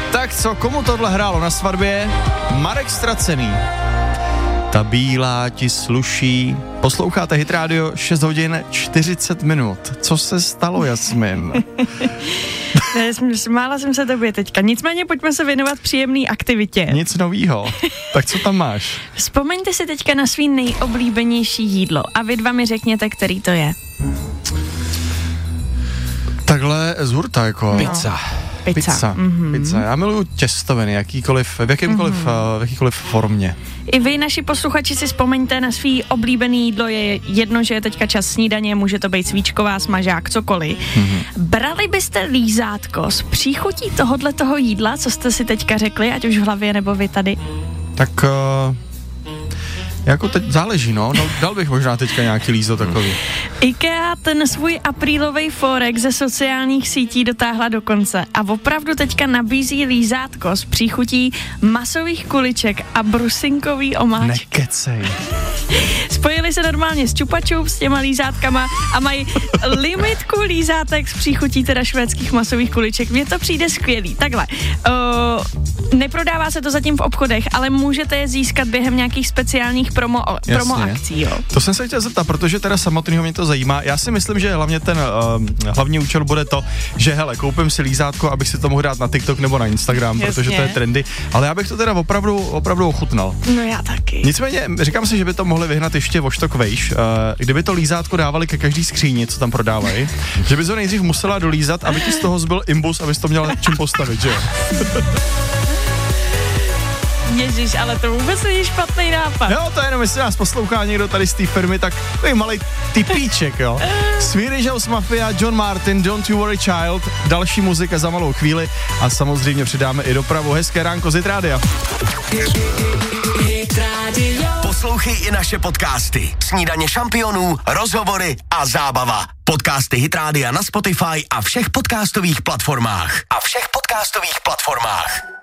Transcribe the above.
Tak co, komu tohle hrálo na svatbě? Marek Ztracený. Ta bílá ti sluší. Posloucháte Hit Radio 6 hodin 40 minut. Co se stalo, Jasmin? Smála jsem se tobě teďka. Nicméně pojďme se věnovat příjemný aktivitě. Nic novýho. Tak co tam máš? Vzpomeňte si teďka na svý nejoblíbenější jídlo a vy dva mi řekněte, který to je. Takhle z hurta jako. Pizza. Pizza. Já miluju těstoviny, v jakýkoliv formě. I vy, naši posluchači, si vzpomeňte na svý oblíbený jídlo. Je jedno, že je teďka čas snídaně, může to být svíčková, smažák, cokoliv. Brali byste lízátko s příchutí toho jídla, co jste si teďka řekli, ať už v hlavě nebo vy tady? Tak jako teď záleží, no. Dal bych možná teďka nějaký lízo takový. IKEA ten svůj aprílový forek ze sociálních sítí dotáhla do konce a opravdu teďka nabízí lízátko s příchutí masových kuliček a brusinkový omáčky. Nekecej. Spojili se normálně s Chupa Chups, s těma lízátkama a mají limitku lízátek s příchutí teda švédských masových kuliček. Mně to přijde skvělý. Takhle, neprodává se to zatím v obchodech, ale můžete je získat během nějakých speciálních promo akcí, jo. To jsem se chtěl zeptat, protože teda samotného mě to zajímá. Já si myslím, že hlavně ten hlavní účel bude to, že hele, koupím si lízátko, abych si to mohl dát na TikTok nebo na Instagram, protože to je trendy, ale já bych to teda opravdu ochutnal. No já taky. Nicméně, říkám si, že by to mohli vyhnat ještě o štok vejš, kdyby to lízátko dávali ke každý skříni, co tam prodávají, že by to nejdřív musela dolízat, aby ti z toho zbyl imbus, abys to měla čím postavit, že jo? Ježiš, ale to vůbec není špatný nápad. Jo, to je jenom, jestli nás poslouchá někdo tady z té firmy, tak to je malej typíček, jo. Swedish House Mafia, John Martin, Don't You Worry Child, další muzika za malou chvíli a samozřejmě přidáme i dopravu. Hezké ránko z Hit Rádia. Poslouchej i naše podcasty. Snídaně šampionů, rozhovory a zábava. Podcasty Hit Rádia na Spotify a všech podcastových platformách.